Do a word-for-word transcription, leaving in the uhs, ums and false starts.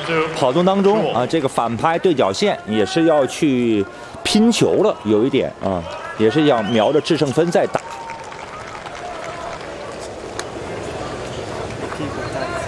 跑动当中啊，这个反拍对角线也是要去拼球了，有一点啊，也是要瞄着制胜分在打。 屁股带。